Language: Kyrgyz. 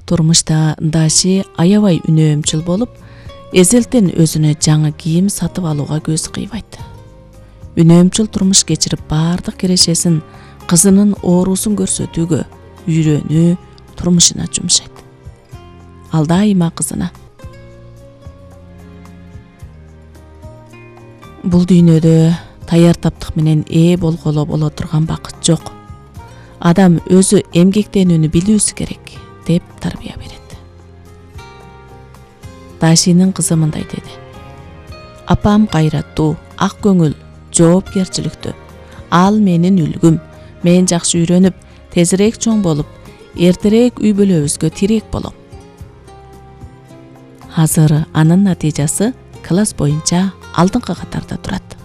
Турмушта Даши аябай үнөөмчүл болуп, эзелтен өзүнө жаңы кийим сатып алууга көз кыйбайт. Үнөөмчүл турмуш кечирип бардык кирешесин кызынын оорусун көрсөтүүгө, үйрөнүү, турмушуна жумшайт. Ал дайыма кызына: бул дүйнөдө таяр таптык менен ээ болгола боло турган бакыт жок. Адам өзү эмгектенүүнү билүүсү керек, деп тарбия берет. Дашинин кызы мындай деди: апам кайраттуу, ак көңүл, жоопкерчиликтүү. Ал менин үлгүм. Мен жакшы үйрөнүп, тезирээк чоң болуп, эртерээк үй бүлөбүзгө тирек болом. Азыр анын натыйжасы класс боюнча алдыңкы катарда турат.